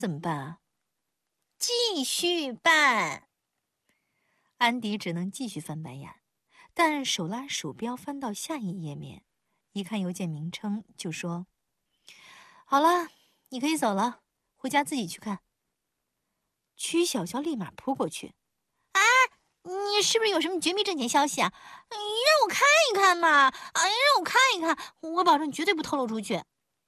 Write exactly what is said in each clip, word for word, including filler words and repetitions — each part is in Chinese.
怎么办啊？ 继续办。 安迪只能继续翻白眼，但手拉鼠标翻到下一页面，一看邮件名称就说：“好了，你可以走了，回家自己去看。”曲小潇立马扑过去：“ 啊，你是不是有什么绝密挣钱消息啊？你让我看一看嘛！哎，让我看一看，我保证绝对不透露出去。”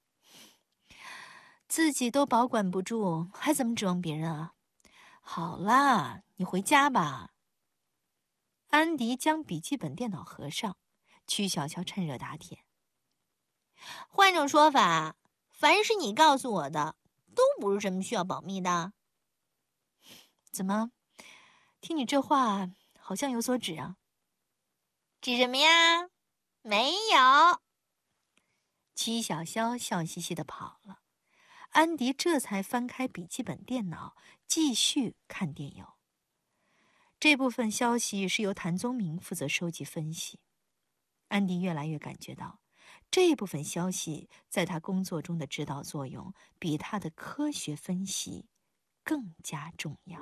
自己都保管不住，还怎么指望别人啊？好啦，你回家吧。安迪将笔记本电脑合上，曲小乔趁热打铁：“ 换种说法，凡是你告诉我的，都不是什么需要保密的。” 怎么？听你这话，好像有所指啊？ 指什么呀？没有。 曲小潇笑嘻嘻地跑了。安迪这才翻开笔记本电脑，继续看电邮。这部分消息是由谭宗明负责收集分析。安迪越来越感觉到，这部分消息在他工作中的指导作用，比他的科学分析更加重要。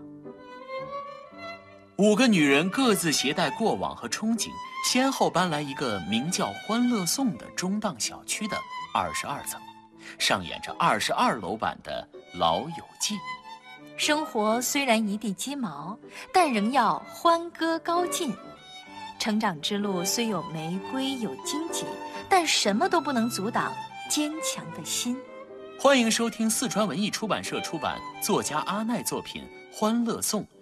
五个女人各自携带过往和憧憬，先后搬来一个名叫欢乐颂的中档小区的二十二层，上演着二十二楼版的《老友记》。 生活虽然一地鸡毛，但仍要欢歌高进。成长之路虽有玫瑰有荆棘，但什么都不能阻挡坚强的心。 欢迎收听四川文艺出版社出版，作家阿奈作品《欢乐颂》